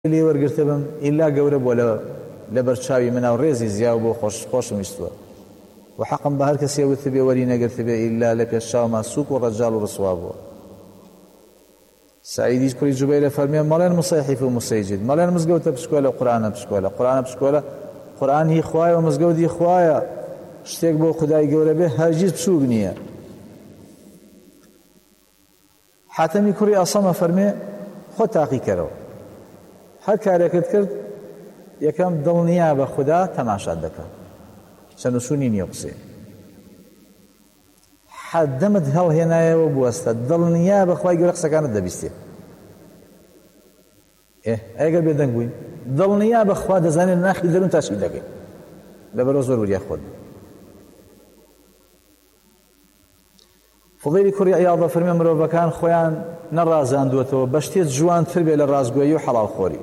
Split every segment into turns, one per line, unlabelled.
لێ وەرگرتبم ئیلا گەورە بووە لە بەرچاوی مناو ڕێزی زیاو بۆ خۆشم ویستووە و حەقم بە هەر کەسێ وتبێ وەری نەگرتبێ ئیلا لە پێش چاوما سووک و ڕەجاڵ و ڕسوا بووە. سعیدی کوڕی جوبەیرە فەرمێ مەڵێن موسەیحیف و موسەیجد، مەڵێن مزگەوتە پشکۆلە قورئانە پشکۆلە، قورئانە پشکۆلە، قورئان هی خوایە و مزگەوت هی خوایە، شتێک بۆ خودای گەورە بێ هەرگیز بچووک نییە. حاتەمی کوڕی ئەسەمە فەرمێ خۆ تاقیکەرەوە، هەر کارێکت کرد یەکەم دڵنیا بە خوددا تەماشات دەکە، چەند و چوونی نییە قسێ، حەدەمت هەڵهێنایەوە بوەستە دڵنیا بە خوای گەورە قسەکانت دەبیستێ. ئەگەر بێدەنگ بووین دڵنیا بە خوا دەزانێت ناخی دەرون تاشی دەکەین لەبەرەوە زۆر وریای خۆت. فوضیلی کوڕی عیاضە فەرمێ مرۆڤەکان خۆیان نەڕازاندووەتەوە بە شتێک جوانتر بێ لە ڕازگۆیی و حەڵاڵخۆری.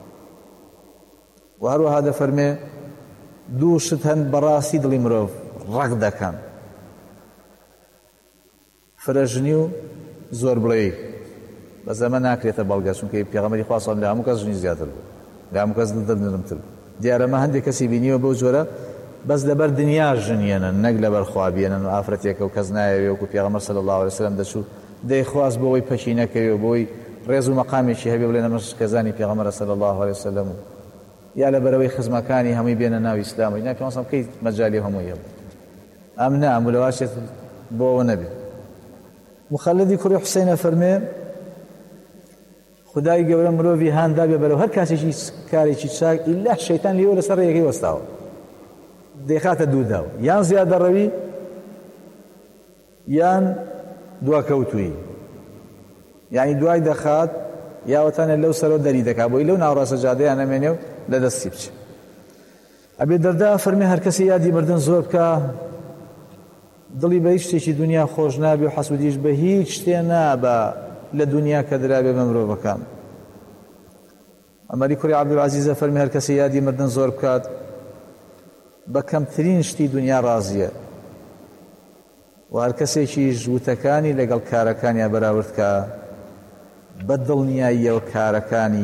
و هەروەها دەفەرمێ دوو شت هەن بەڕاستی دڵی مرۆڤ ڕەگ دەکەن، فرەژنی و زۆر بڵێی. بە زەمە ناکرێتە بەڵگە، چونکە پێغەمبەری خوا سەڵ لە هەموو کەس ژنی زیاتر بوو، لە هەموو کەس دڵنرمتر بوو. دیارەمە هەندێک کەسی بینیوە بەو جۆرە بەس لەبەر دنیا ژنیێنن، نەک لەبەر خوا بێنن و ئافرەتێکە و کەس نایەوێ، وەکو پێغەمبەر صلی الله علیه وسلم دەچوو دەیخواست بۆەوەی پەکی نەکەوێ، بۆی ڕێز و مەقامێکی هەبێ بڵێن ئەمەش کەزانی پێغەمبەرە صلی الله علیه وسلم، یا لەبەرەوەی خزمەکانی هەمووی بێنە ناو ئیسلام. نا پێغەمبەر کەی مەجالی هەمووی هەبوو، ئەم نا ئەم لەواشێت بۆەوە نەبێ. مخەلدی کوڕی حوسەینە فەرمێ خدای گەورە مرۆڤی هاندا بێ بەرەو هەر کاسێکی کارێکی چاک ئیلا شەیتان لێوە لەسەر ڕێگەکەی وەستاوە دەیخاتە دووداو، یان زیادە ڕەوی یان دواکەوتووی، یعنی دوای دەخات یاوەتانە لەو سەرەوە دەری دەکات بۆی لەو ناوڕاستە جادەیان نەمێنێ و لە دەستی بچێ. ئەبێ دەردا فەرمێ هەر کەسی یادی مردن زۆر بکە، دڵی بە هیچ شتێکی دنیا خۆش نابێ و حەسودیش بە هیچ شتێ نابە لە دنیا کە درابێ بە مرۆڤەکان. عەمەری کوڕی عەبدولعەزیزە فەرمێ هەر کەسی یادی مردن زۆر بکات بە کەمترین شتی دنیا ڕازیە، و هەر کەسێکیش وتەکانی لەگەڵ کارەکانیان بەراورد کە بە دڵنیاییەوە کارەکانی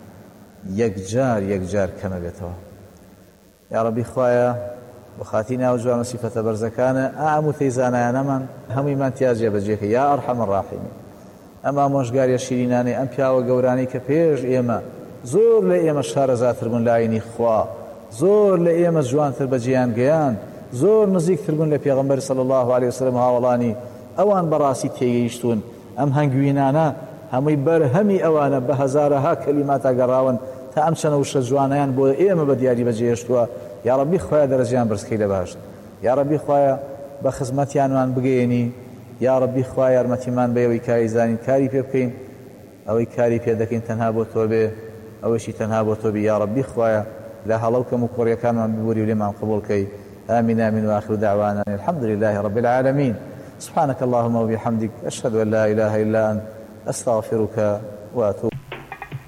یەکجار کەمە بێتەوە. یا ڕەبی خوایە بە خاتی ناو جوان و سیفەتە بەرزەکانە ئام و تەیزانایانەمان هەموویمان تیا جێبەجێکە یا ئەرحەم الراحیمین. ئەما مۆژگاریە شیرینانەی ئەم پیاوە گەورانەی کە پێش ئێمە زۆر لە ئێمە شارەزاتر بوون لە ئاینی خوا، زۆر لە ئێمە جوانتر بە جیان گەیان، زۆر نزیکتر بوون لە پێغەمبەر صلی الله علیه وسلم هاوڵانی ئەوان بەڕاستی تێگەیشتون. ئەم هەنگوینانە هەمووی بەرهەمی ئەوانە بە هەزارەها کەلیماتە گەڕاون تا ئەم چەنە وشە جوانیان بۆ ئێمە بە دیاری بەجێهێشتووە. یا ڕەبی خوایە دەرەجیان بەرزکەی لە باشت، یا ڕەبی خوایە بە خزمەتیانمان بگەێنی، یا ڕەبی خوایە یارمەتیمان بە ئەوەی کاری زانین کاری پێ بکەین، ئەوەی کاری پێ دەکەین تەنها بۆ تۆ بێ، ئەوەشی تەنها بۆ تۆ بێ. یا ڕەبی خوایە لە هەڵەوکەم و کوڕیەکانمان ببووری و لێمان قبوڵکەی. آمين آمين وآخر دعوانا الحمد لله رب العالمين. سبحانك اللهم وبحمدك أشهد أن لا إله إلا أنت أستغفرك وأتوب